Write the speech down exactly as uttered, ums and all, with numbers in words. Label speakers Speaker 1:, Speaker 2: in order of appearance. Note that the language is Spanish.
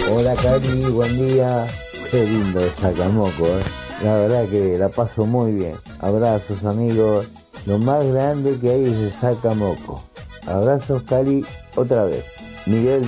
Speaker 1: Hola Cari, buen día. Qué lindo es Sacamoco, ¿eh? La verdad que la paso muy bien. Abrazos amigos. Lo más grande que hay es el Sacamoco. Abrazos Cari, otra vez. Miguel